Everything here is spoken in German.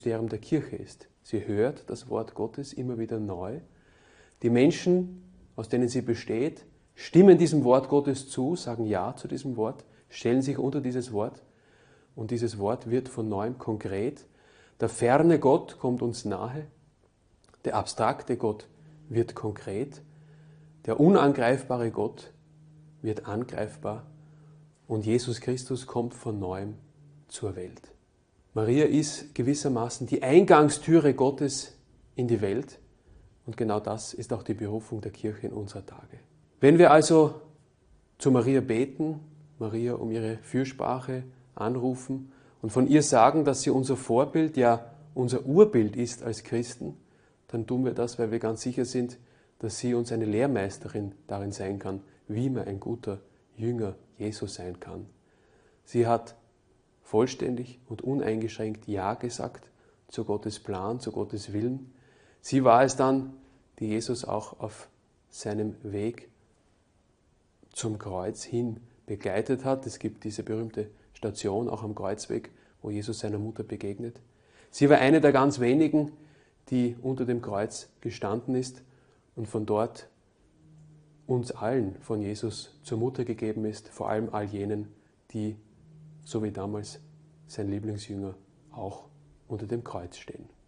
Ministerium der Kirche ist. Sie hört das Wort Gottes immer wieder neu. Die Menschen, aus denen sie besteht, stimmen diesem Wort Gottes zu, sagen Ja zu diesem Wort, stellen sich unter dieses Wort und dieses Wort wird von neuem konkret. Der ferne Gott kommt uns nahe, der abstrakte Gott wird konkret, der unangreifbare Gott wird angreifbar und Jesus Christus kommt von neuem zur Welt. Maria ist gewissermaßen die Eingangstüre Gottes in die Welt und genau das ist auch die Berufung der Kirche in unserer Tage. Wenn wir also zu Maria beten, Maria um ihre Fürsprache anrufen und von ihr sagen, dass sie unser Vorbild, ja unser Urbild ist als Christen, dann tun wir das, weil wir ganz sicher sind, dass sie uns eine Lehrmeisterin darin sein kann, wie man ein guter Jünger Jesus sein kann. Sie hat vollständig und uneingeschränkt Ja gesagt zu Gottes Plan, zu Gottes Willen. Sie war es dann, die Jesus auch auf seinem Weg zum Kreuz hin begleitet hat. Es gibt diese berühmte Station auch am Kreuzweg, wo Jesus seiner Mutter begegnet. Sie war eine der ganz wenigen, die unter dem Kreuz gestanden ist und von dort uns allen von Jesus zur Mutter gegeben ist, vor allem all jenen, die, so wie damals sein Lieblingsjünger, auch unter dem Kreuz stehen.